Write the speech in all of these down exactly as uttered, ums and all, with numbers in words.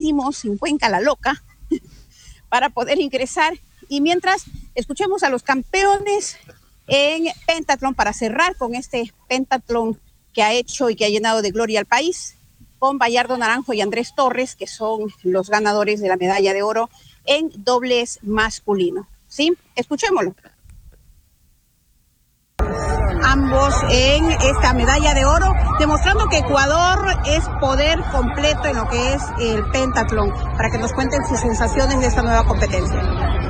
pedimos en Cuenca la loca para poder ingresar. Y mientras, escuchemos a los campeones en pentatlón para cerrar con este pentatlón que ha hecho y que ha llenado de gloria al país, con Bayardo Naranjo y Andrés Torres, que son los ganadores de la medalla de oro en dobles masculino. ¿Sí? Escuchémoslo. Ambos en esta medalla de oro, demostrando que Ecuador es poder completo en lo que es el pentatlón, para que nos cuenten sus sensaciones de esta nueva competencia.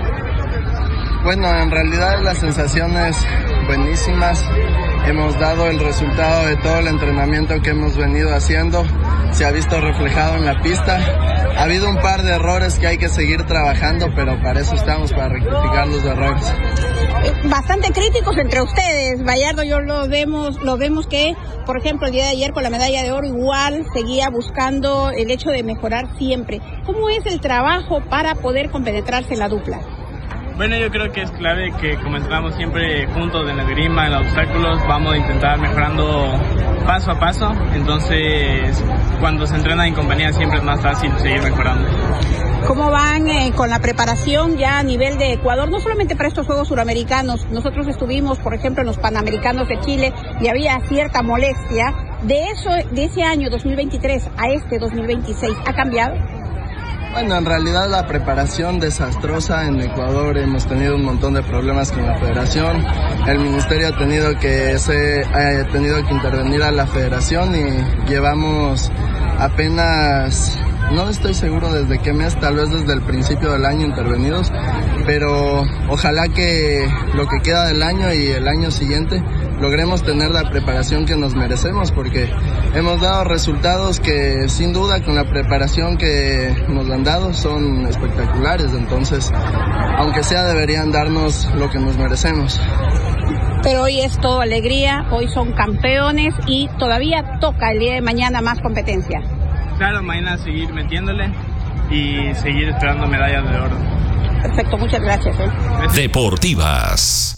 Bueno, en realidad las sensaciones buenísimas. Hemos dado el resultado de todo el entrenamiento que hemos venido haciendo. Se ha visto reflejado en la pista. Ha habido un par de errores que hay que seguir trabajando, pero para eso estamos, para rectificar los errores. Bastante críticos entre ustedes, Bayardo. Yo lo vemos, lo vemos que, por ejemplo, el día de ayer con la medalla de oro igual seguía buscando el hecho de mejorar siempre. ¿Cómo es el trabajo para poder compenetrarse en la dupla? Bueno, yo creo que es clave que como entramos siempre juntos en la esgrima, en los obstáculos, vamos a intentar mejorando paso a paso. Entonces, cuando se entrena en compañía siempre es más fácil seguir mejorando. ¿Cómo van eh, con la preparación ya a nivel de Ecuador? No solamente para estos Juegos Suramericanos. Nosotros estuvimos, por ejemplo, en los Panamericanos de Chile y había cierta molestia. De eso, de ese año dos mil veintitrés a este dos mil veintiséis, ¿ha cambiado? Bueno, en realidad la preparación desastrosa en Ecuador, hemos tenido un montón de problemas con la federación, el ministerio ha tenido que se, ha tenido que intervenir a la federación y llevamos apenas, no estoy seguro desde qué mes, tal vez desde el principio del año intervenidos, pero ojalá que lo que queda del año y el año siguiente logremos tener la preparación que nos merecemos, porque hemos dado resultados que sin duda con la preparación que nos han dado son espectaculares, entonces aunque sea deberían darnos lo que nos merecemos. Pero hoy es todo alegría, hoy son campeones y todavía toca el día de mañana más competencia. Claro, mañana seguir metiéndole y seguir esperando medallas de oro. Perfecto, muchas gracias. ¿eh? Deportivas.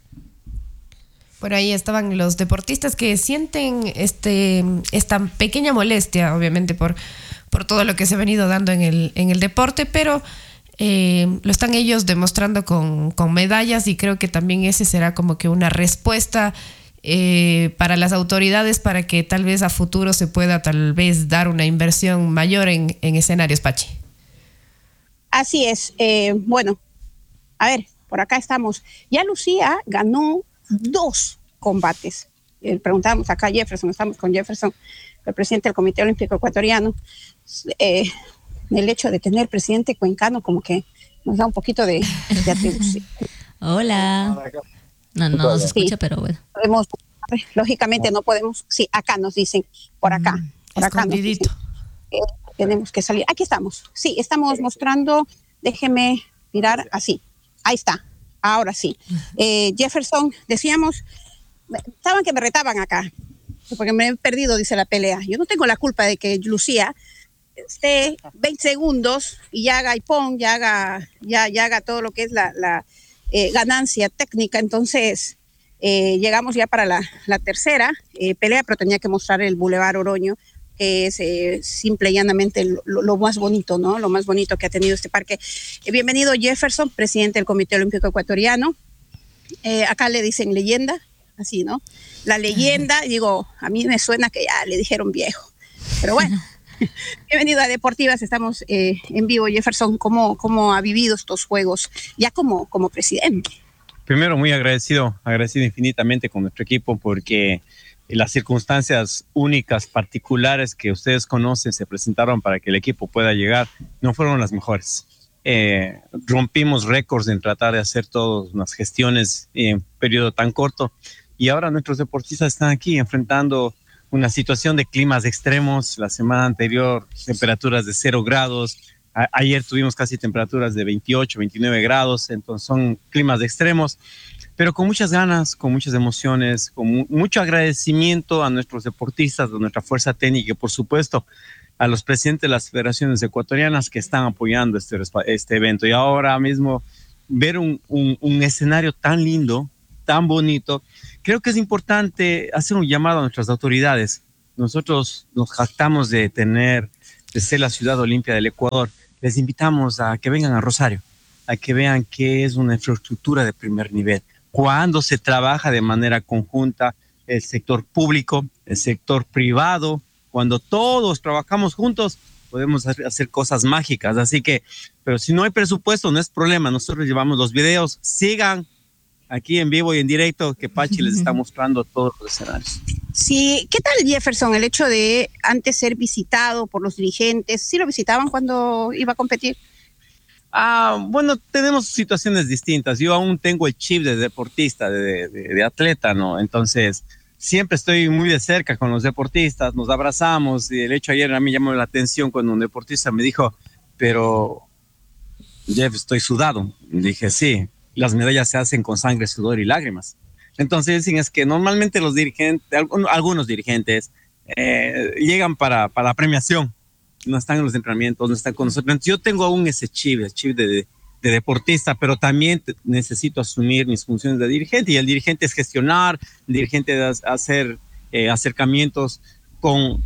Por ahí estaban los deportistas que sienten este esta pequeña molestia, obviamente por, por todo lo que se ha venido dando en el, en el deporte, pero eh, lo están ellos demostrando con, con medallas y creo que también ese será como que una respuesta eh, para las autoridades para que tal vez a futuro se pueda tal vez dar una inversión mayor en, en escenarios, Pachi. Así es. Eh, bueno, a ver, por acá estamos. Ya Lucía ganó dos combates. Eh, preguntábamos acá a Jefferson, estamos con Jefferson, el presidente del Comité Olímpico Ecuatoriano. Eh, el hecho de tener presidente cuencano como que nos da un poquito de, de atribución. Hola. No, no nos escucha, sí, pero bueno. Podemos, lógicamente no podemos, sí, acá nos dicen, por acá, mm, por acá nos dicen, eh, tenemos que salir. Aquí estamos, sí, estamos mostrando, déjeme mirar así, ahí está. Ahora sí. Eh, Jefferson, decíamos, estaban que me retaban acá, porque me he perdido, dice la pelea. Yo no tengo la culpa de que Lucía esté veinte segundos y ya haga ipón, ya haga, ya, ya haga todo lo que es la, la eh, ganancia técnica. Entonces, eh, llegamos ya para la, la tercera eh, pelea, pero tenía que mostrar el Boulevard Oroño, que es eh, simple y llanamente lo, lo más bonito, ¿no? Lo más bonito que ha tenido este parque. Eh, bienvenido Jefferson, presidente del Comité Olímpico Ecuatoriano. Eh, acá le dicen leyenda, así, ¿no? La leyenda, digo, a mí me suena que ya le dijeron viejo, pero bueno. Bienvenido a Deportivas, estamos eh, en vivo. Jefferson, ¿cómo, cómo ha vivido estos Juegos ya como, como presidente? Primero, muy agradecido, agradecido infinitamente con nuestro equipo porque las circunstancias únicas, particulares que ustedes conocen se presentaron para que el equipo pueda llegar, no fueron las mejores. Eh, rompimos récords en tratar de hacer todas las gestiones en un periodo tan corto y ahora nuestros deportistas están aquí enfrentando una situación de climas extremos. La semana anterior temperaturas de cero grados, a- ayer tuvimos casi temperaturas de veintiocho, veintinueve grados, entonces son climas extremos, pero con muchas ganas, con muchas emociones, con mu- mucho agradecimiento a nuestros deportistas, a nuestra fuerza técnica y por supuesto a los presidentes de las federaciones ecuatorianas que están apoyando este, respa- este evento. Y ahora mismo ver un, un, un escenario tan lindo, tan bonito, creo que es importante hacer un llamado a nuestras autoridades. Nosotros nos jactamos de tener de ser la ciudad olimpia del Ecuador, les invitamos a que vengan a Rosario, a que vean qué es una infraestructura de primer nivel, cuando se trabaja de manera conjunta el sector público, el sector privado, cuando todos trabajamos juntos, podemos hacer cosas mágicas. Así que, pero si no hay presupuesto, no es problema. Nosotros llevamos los videos. Sigan aquí en vivo y en directo que Pachi les está mostrando todos los escenarios. Sí, ¿qué tal, Jefferson, el hecho de antes ser visitado por los dirigentes? ¿Sí lo visitaban cuando iba a competir? Ah, bueno, tenemos situaciones distintas. Yo aún tengo el chip de deportista, de, de, de atleta, ¿no? Entonces, siempre estoy muy de cerca con los deportistas, nos abrazamos. Y el hecho ayer a mí me llamó la atención cuando un deportista me dijo, pero Jeff, estoy sudado. Y dije, sí, las medallas se hacen con sangre, sudor y lágrimas. Entonces dicen es que normalmente los dirigentes, algunos dirigentes eh, llegan para, para la premiación, no están en los entrenamientos, no están con nosotros. Yo tengo aún ese chip, el chip de, de, de deportista, pero también te, necesito asumir mis funciones de dirigente, y el dirigente es gestionar, el dirigente es hacer eh, acercamientos con,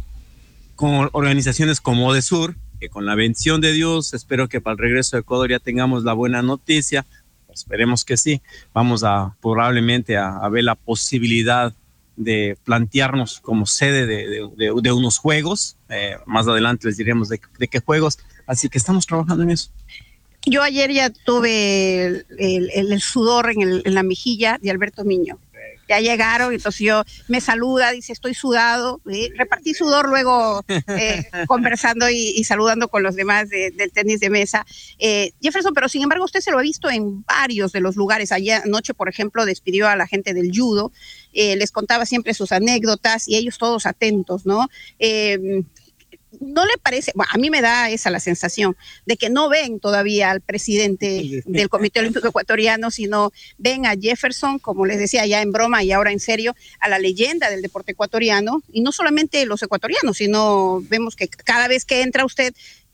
con organizaciones como Odesur, que con la bendición de Dios, espero que para el regreso de Ecuador ya tengamos la buena noticia. Esperemos que sí. Vamos a probablemente a, a ver la posibilidad de plantearnos como sede de, de, de, de unos juegos. Eh, más adelante les diremos de, de qué juegos. Así que estamos trabajando en eso. Yo ayer ya tuve el, el, el sudor en, el, en la mejilla de Alberto Miño. Ya llegaron, entonces yo me saluda, dice estoy sudado, ¿sí? Repartí sudor luego eh, conversando y, y saludando con los demás de, del tenis de mesa. Eh, Jefferson, pero sin embargo usted se lo ha visto en varios de los lugares. Ayer anoche, por ejemplo, despidió a la gente del judo, eh, les contaba siempre sus anécdotas y ellos todos atentos, ¿no? Eh, ¿No le parece? Bueno, a mí me da esa la sensación de que no ven todavía al presidente del Comité Olímpico Ecuatoriano, sino ven a Jefferson, como les decía, ya en broma y ahora en serio, a la leyenda del deporte ecuatoriano, y no solamente los ecuatorianos, sino vemos que cada vez que entra usted,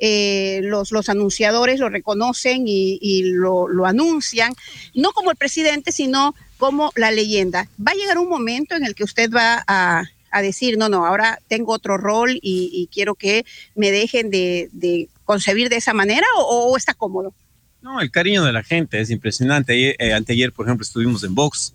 eh, los, los anunciadores lo reconocen y, y lo, lo anuncian, no como el presidente, sino como la leyenda. Va a llegar un momento en el que usted va a... a decir, no, no, ahora tengo otro rol y, y quiero que me dejen de, de concebir de esa manera, o, o está cómodo? No, el cariño de la gente es impresionante. Ayer, eh, anteayer, por ejemplo, estuvimos en box,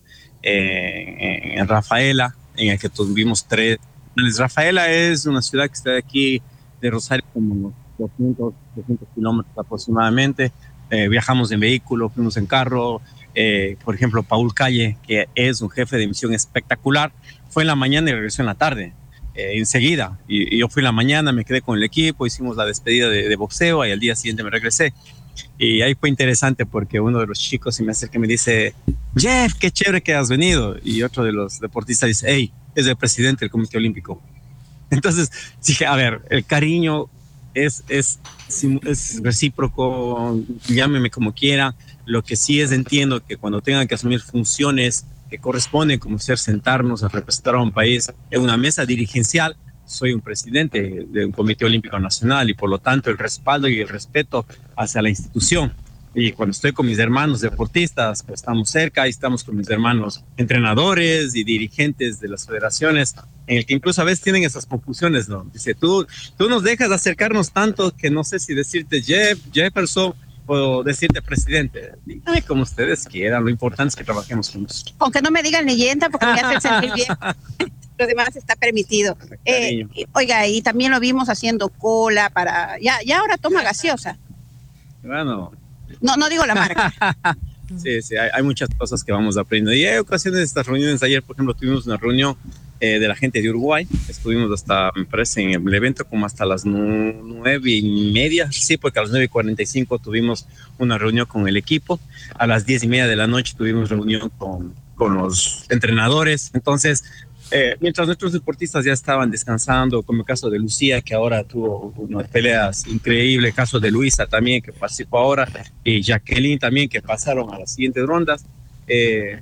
eh, en Rafaela, en el que tuvimos tres. Rafaela es una ciudad que está de aquí, de Rosario, como doscientos, doscientos kilómetros aproximadamente. Eh, viajamos en vehículo, fuimos en carro. Eh, por ejemplo, Paul Calle, que es un jefe de misión espectacular, fue en la mañana y regresó en la tarde, eh, enseguida. Y, y yo fui en la mañana, me quedé con el equipo, hicimos la despedida de, de boxeo y al día siguiente me regresé. Y ahí fue interesante porque uno de los chicos se me acerca y me dice, Jeff, qué chévere que has venido. Y otro de los deportistas dice, hey, es el presidente del Comité Olímpico. Entonces dije, a ver, el cariño es, es, es recíproco, llámeme como quiera. Lo que sí es, entiendo que cuando tengan que asumir funciones que corresponden, como ser sentarnos a representar a un país en una mesa dirigencial, soy un presidente de un Comité Olímpico Nacional y por lo tanto el respaldo y el respeto hacia la institución. Y cuando estoy con mis hermanos deportistas, pues estamos cerca, y estamos con mis hermanos entrenadores y dirigentes de las federaciones, en el que incluso a veces tienen esas confusiones, ¿no? Dice, tú, tú nos dejas acercarnos tanto que no sé si decirte Jeff, Jefferson, o decirte presidente. Ay, como ustedes quieran, lo importante es que trabajemos juntos. Aunque no me digan leyenda porque me hacen sentir bien. Lo demás está permitido. Eh, oiga, y también lo vimos haciendo cola para... Ya, ya ahora toma gaseosa. Bueno. No, no digo la marca. Sí, sí, hay, hay muchas cosas que vamos aprendiendo. Y hay ocasiones de estas reuniones. Ayer, por ejemplo, tuvimos una reunión eh, de la gente de Uruguay. Estuvimos hasta, me parece, en el evento como hasta las nueve y media. Sí, porque a las nueve y cuarenta y cinco tuvimos una reunión con el equipo. A las diez y media de la noche tuvimos reunión con, con los entrenadores. Entonces, eh, mientras nuestros deportistas ya estaban descansando, como el caso de Lucía, que ahora tuvo unas peleas increíbles, el caso de Luisa también, que participó ahora, y Jacqueline también, que pasaron a las siguientes rondas, eh,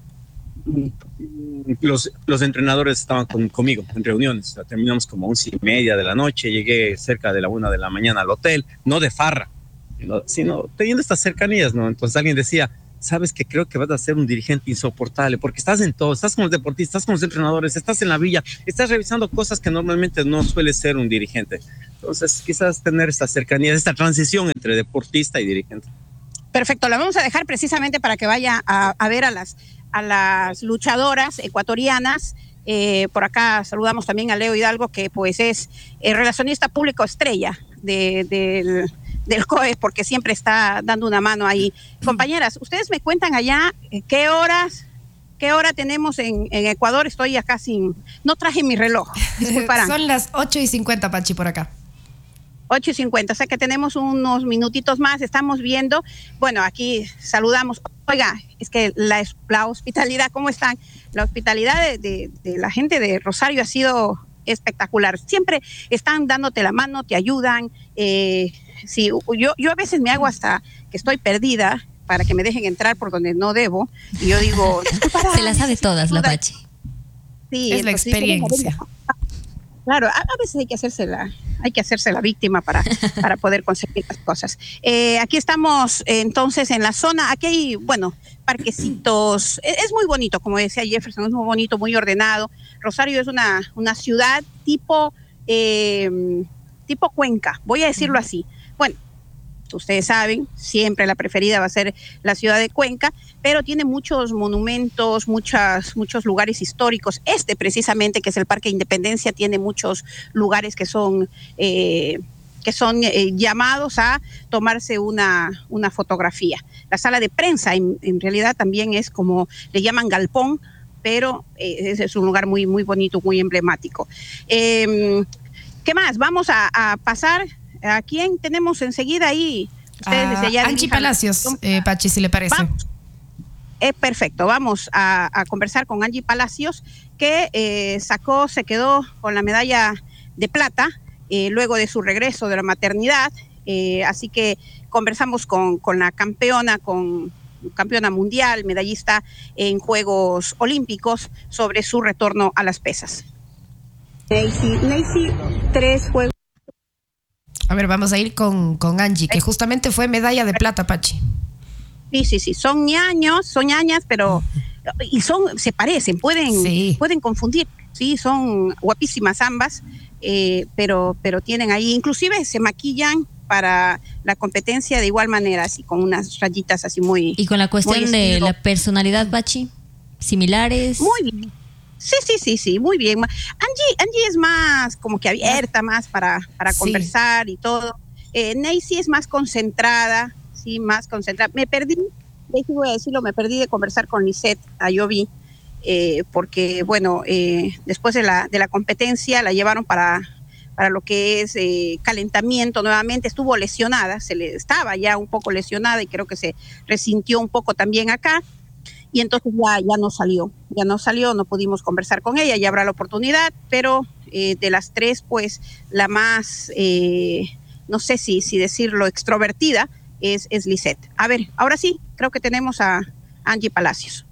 los, los entrenadores estaban con, conmigo en reuniones. O sea, terminamos como once y media de la noche, llegué cerca de la una de la mañana al hotel, no de farra, sino, sino teniendo estas cercanías, ¿no? Entonces alguien decía, sabes que creo que vas a ser un dirigente insoportable, porque estás en todo, estás con los deportistas, estás con los entrenadores, estás en la villa, estás revisando cosas que normalmente no suele ser un dirigente. Entonces, quizás tener esta cercanía, esta transición entre deportista y dirigente. Perfecto, la vamos a dejar precisamente para que vaya a, a ver a las, a las luchadoras ecuatorianas. Eh, por acá saludamos también a Leo Hidalgo, que pues es el relacionista público estrella de, de, del C O E, porque siempre está dando una mano ahí. Compañeras, ustedes me cuentan allá qué horas, qué hora tenemos en, en Ecuador. Estoy acá sin, no traje mi reloj, disculparán. Son las ocho y cincuenta, Pachi, por acá. ocho y cincuenta, o sea que tenemos unos minutitos más, estamos viendo, bueno, aquí saludamos, oiga, es que la, la hospitalidad, ¿cómo están? La hospitalidad de, de, de la gente de Rosario ha sido espectacular, siempre están dándote la mano, te ayudan, eh, sí, yo, yo a veces me hago hasta que estoy perdida para que me dejen entrar por donde no debo, y yo digo, se las sabe todas, la Pachi. Sí, es la experiencia. Claro, a, a veces hay que hacerse la, hay que hacerse la víctima para, para poder conseguir las cosas. Eh, aquí estamos eh, entonces en la zona, aquí hay, bueno, parquecitos, es, es muy bonito, como decía Jefferson, es muy bonito, muy ordenado. Rosario es una, una ciudad tipo, eh, tipo Cuenca, voy a decirlo así. Bueno, ustedes saben, siempre la preferida va a ser la ciudad de Cuenca, pero tiene muchos monumentos, muchas, muchos lugares históricos. Este precisamente, que es el Parque Independencia, tiene muchos lugares que son, eh, que son eh, llamados a tomarse una, una fotografía. La sala de prensa en, en realidad también es como, le llaman galpón, pero eh, es un lugar muy, muy bonito, muy emblemático. Eh, ¿Qué más? Vamos a, a pasar... ¿A quién tenemos enseguida ahí? Ustedes desde allá. Angie Palacios, eh, Pachi, si le parece. Vamos. Eh, perfecto, vamos a, a conversar con Angie Palacios, que eh, sacó, se quedó con la medalla de plata eh, luego de su regreso de la maternidad. Eh, así que conversamos con, con la campeona, con campeona mundial, medallista en Juegos Olímpicos, sobre su retorno a las pesas. Neisy, Neisy, tres Juegos. A ver, vamos a ir con, con Angie, que justamente fue medalla de plata, Pachi. Sí, sí, sí, son ñaños, son ñañas, pero y son, se parecen, pueden, sí. pueden confundir, sí, son guapísimas ambas, eh, pero, pero tienen ahí, inclusive se maquillan para la competencia de igual manera, así con unas rayitas así muy. Y con la cuestión de la personalidad, Pachi, similares. Muy bien. Sí, sí, sí, sí, muy bien. Angie, Angie es más como que abierta, más para, para sí. conversar y todo. Eh, Neisy es más concentrada, sí, más concentrada. Me perdí, de hecho voy a decirlo, me perdí de conversar con Lisette Ayoví, eh, porque, bueno, eh, después de la, de la competencia la llevaron para, para lo que es eh, calentamiento nuevamente. Estuvo lesionada, se le estaba ya un poco lesionada y creo que se resintió un poco también acá. Y entonces ya, ya no salió, ya no salió, no pudimos conversar con ella, ya habrá la oportunidad, pero eh, de las tres, pues la más, eh, no sé si, si decirlo, extrovertida, es, es Lisette. A ver, ahora sí, creo que tenemos a Angie Palacios.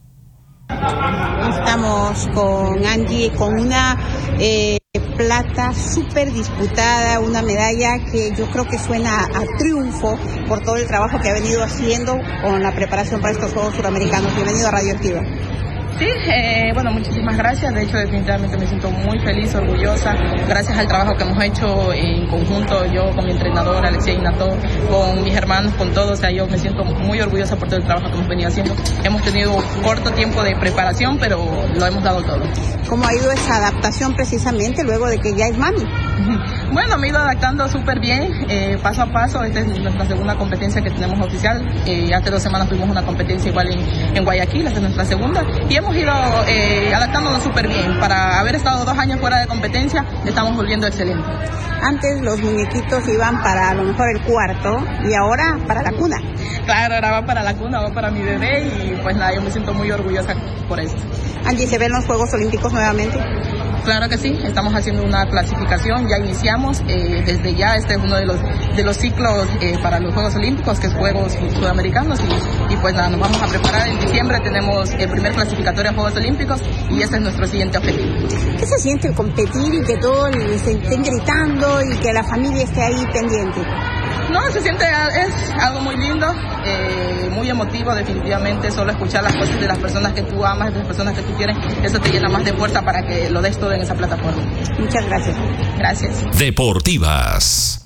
Estamos con Angie, con una eh, plata súper disputada, una medalla que yo creo que suena a triunfo por todo el trabajo que ha venido haciendo con la preparación para estos Juegos Suramericanos. Bienvenido a Radioactiva. Sí, eh, bueno, muchísimas gracias. De hecho, definitivamente me siento muy feliz, orgullosa, gracias al trabajo que hemos hecho en conjunto, yo con mi entrenador, Alexia Inato, con mis hermanos, con todos. O sea, yo me siento muy orgullosa por todo el trabajo que hemos venido haciendo. Hemos tenido corto tiempo de preparación, pero lo hemos dado todo. ¿Cómo ha ido esa adaptación precisamente luego de que ya es mami? Bueno, me he ido adaptando súper bien, eh, paso a paso. Esta es nuestra segunda competencia que tenemos oficial. Eh, hace dos semanas tuvimos una competencia igual en, en Guayaquil, esta es nuestra segunda. Y hemos ido eh, adaptándonos súper bien. Para haber estado dos años fuera de competencia, estamos volviendo excelente. Antes los muñequitos iban para a lo mejor el cuarto y ahora para la cuna. Claro, ahora va para la cuna, va para mi bebé y pues nada, yo me siento muy orgullosa por esto. Angie, ¿se ven los Juegos Olímpicos nuevamente? Claro que sí, estamos haciendo una clasificación, ya iniciamos, eh, desde ya este es uno de los de los ciclos eh, para los Juegos Olímpicos, que es Juegos Sudamericanos, y, y pues nada, nos vamos a preparar. En diciembre tenemos el primer clasificatorio a Juegos Olímpicos y este es nuestro siguiente objetivo. ¿Qué se siente el competir y que todos se estén gritando y que la familia esté ahí pendiente? No, se siente, es algo muy lindo, eh, muy emotivo definitivamente, solo escuchar las cosas de las personas que tú amas, de las personas que tú quieres, eso te llena más de fuerza para que lo des todo en esa plataforma. Muchas gracias. Gracias. Deportivas.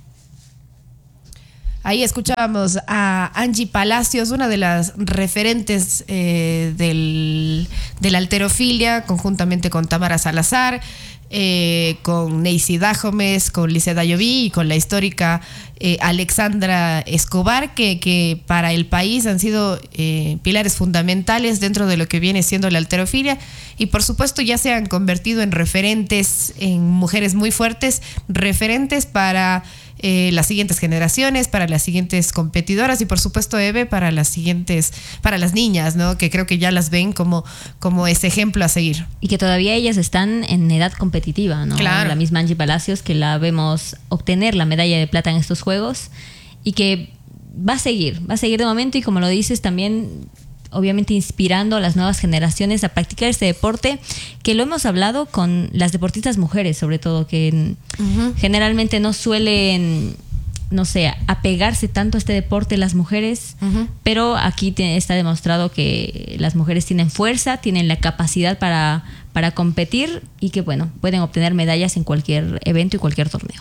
Ahí escuchábamos a Angie Palacios, una de las referentes eh, del, de la halterofilia, conjuntamente con Tamara Salazar, eh, con Neisy Dajomes, con Lisset Ayoví y con la histórica eh, Alexandra Escobar, que, que para el país han sido eh, pilares fundamentales dentro de lo que viene siendo la halterofilia, y por supuesto ya se han convertido en referentes, en mujeres muy fuertes, referentes para Eh, las siguientes generaciones, para las siguientes competidoras y por supuesto, Eve, para las siguientes, para las niñas, ¿no? Que creo que ya las ven como, como ese ejemplo a seguir. Y que todavía ellas están en edad competitiva, ¿no? Claro. La misma Angie Palacios, que la vemos obtener la medalla de plata en estos Juegos y que va a seguir, va a seguir de momento, y como lo dices también, obviamente inspirando a las nuevas generaciones a practicar este deporte, que lo hemos hablado con las deportistas mujeres, sobre todo, que uh-huh. generalmente no suelen, no sé, apegarse tanto a este deporte las mujeres, uh-huh. pero aquí te, está demostrado que las mujeres tienen fuerza, tienen la capacidad para, para competir y que, bueno, pueden obtener medallas en cualquier evento y cualquier torneo.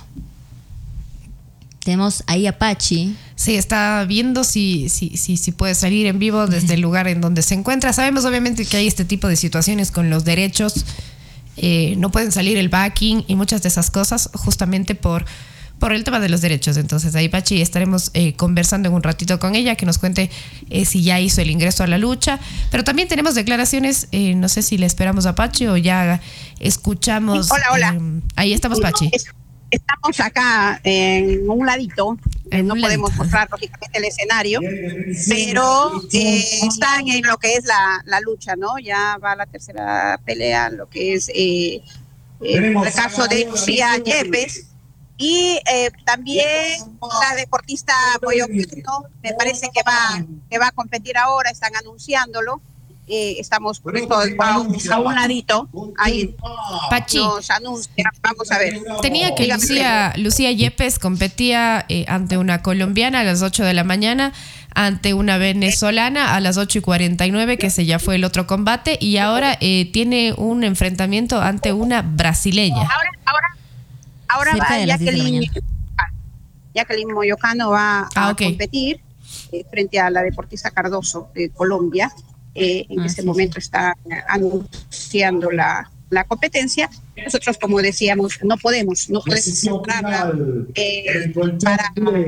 Tenemos ahí a Pachi. Sí, está viendo si, si, si, si puede salir en vivo desde el lugar en donde se encuentra. Sabemos obviamente que hay este tipo de situaciones con los derechos. Eh, no pueden salir el backing y muchas de esas cosas justamente por, por el tema de los derechos. Entonces ahí, Pachi, estaremos eh, conversando en un ratito con ella, que nos cuente eh, si ya hizo el ingreso a la lucha. Pero también tenemos declaraciones, eh, no sé si le esperamos a Pachi o ya escuchamos. Hola, hola. Eh, ahí estamos, Pachi. Estamos acá en un ladito, en no un podemos ladito. mostrar lógicamente el escenario, pero eh, están en lo que es la, la lucha, ¿no? Ya va la tercera pelea, lo que es eh, el caso de Lucía Yepes, y eh, también la deportista Moyocano, me parece que va, que va a competir ahora, están anunciándolo. Eh, estamos justo a un, a un ladito, ahí Pachi, nos anuncia, vamos a ver. Tenía que Lucía, Lucía Yepes competía eh, ante una colombiana a las ocho de la mañana, ante una venezolana a las ocho y cuarenta y nueve, que ese ya fue el otro combate, y ahora eh, tiene un enfrentamiento ante una brasileña. Ahora, ahora, ahora Cerca va de las diez de la Jacqueline, mañana. Jacqueline Moyocano va Ah, a ok. competir eh, frente a la deportista Cardoso de Colombia. Eh, en Ah, este sí, momento sí. está anunciando la, la competencia. Nosotros, como decíamos, no podemos, no podemos mostrarla eh, para,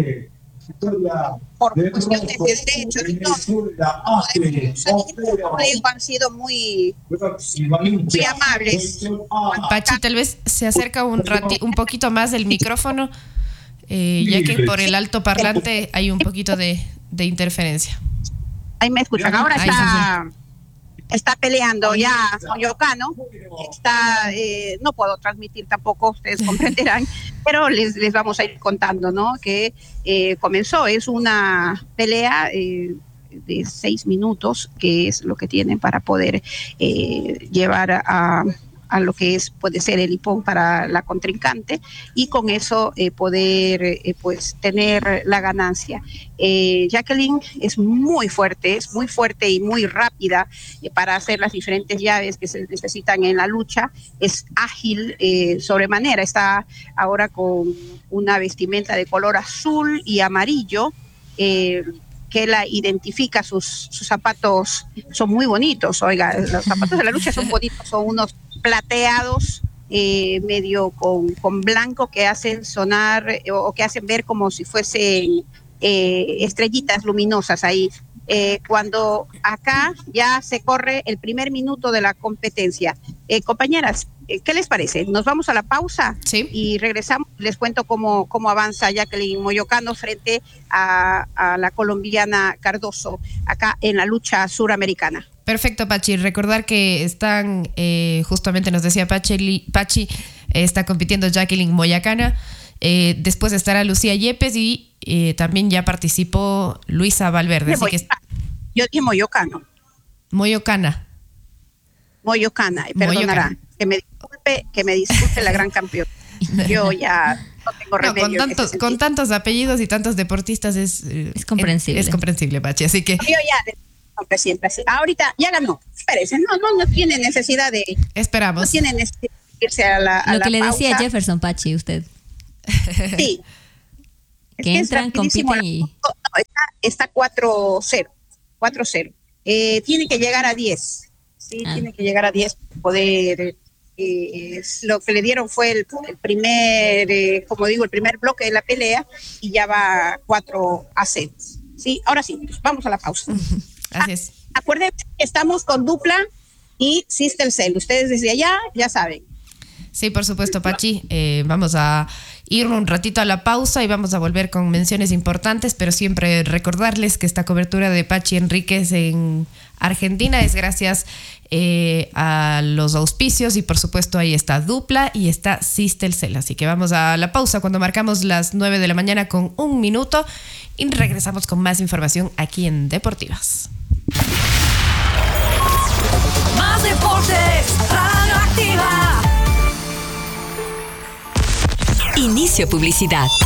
por cuestiones de derechos y todo. No podemos salir, como digo, han sido muy, muy amables. Pachi, tal vez se acerca un rati, un poquito más del micrófono, eh, ya que por el alto parlante hay un poquito de, de interferencia. Ahí me escuchan. Ahora Ahí está, está peleando ya Moyocano. Está, eh, no puedo transmitir tampoco, ustedes comprenderán, pero les, les vamos a ir contando, ¿no? Que eh, comenzó, es una pelea eh, de seis minutos, que es lo que tienen para poder eh, llevar a, a lo que es, puede ser el hipón para la contrincante, y con eso eh, poder eh, pues tener la ganancia. Eh, Jacqueline es muy fuerte, es muy fuerte y muy rápida eh, para hacer las diferentes llaves que se necesitan en la lucha. Es ágil eh, sobremanera, está ahora con una vestimenta de color azul y amarillo, eh, que la identifica. Sus, sus zapatos son muy bonitos, oiga, los zapatos de la lucha son bonitos, son unos plateados eh, medio con, con blanco, que hacen sonar eh, o que hacen ver como si fuesen eh, estrellitas luminosas ahí. Eh, cuando acá ya se corre el primer minuto de la competencia. Eh, compañeras, eh, ¿qué les parece? Nos vamos a la pausa Sí. y regresamos. Les cuento cómo, cómo avanza Jacqueline Moyocano frente a, a la colombiana Cardoso acá en la lucha suramericana. Perfecto, Pachi. Recordar que están, eh, justamente nos decía Pachi, Pachi eh, está compitiendo Jacqueline Moyocano. Eh, después estará Lucía Yepes y eh, también ya participó Luisa Valverde. Así que Yo dije Moyocano. Moyocana. Moyocana, perdonará. Moyocana. Que me disculpe, que me disculpe la gran campeona. Yo ya no tengo remedio. No, con, tantos, con tantos apellidos y tantos deportistas es, eh, es comprensible. Es, es comprensible, Pachi. Así que. Yo ya, no, siempre así. Ahorita ya ganó. Espérense, no, no, no tiene necesidad de. Esperamos. No tiene necesidad de irse a la. A Lo la que le pausa. decía Jefferson, Pachi, usted. Sí. que, que entran, compiten y. No, está, está cuatro cero. cuatro cero. Eh, tiene que llegar a diez. Sí, ah. tiene que llegar a diez para poder. Eh, lo que le dieron fue el, el primer, eh, como digo, el primer bloque de la pelea y ya va cuatro a cero. Sí, ahora sí, vamos a la pausa. Así es. Ah, acuérdense que estamos con Dupla y Systelcel. Ustedes desde allá ya saben. Sí, por supuesto, Pachi. Eh, vamos a ir un ratito a la pausa y vamos a volver con menciones importantes, pero siempre recordarles que esta cobertura de Pachi Enríquez en Argentina es gracias eh, a los auspicios y por supuesto ahí está Dupla y está Systelcel. Así que vamos a la pausa cuando marcamos las nueve de la mañana con un minuto y regresamos con más información aquí en Deportivas. Más deportes, Radio Activa. Inicio publicidad.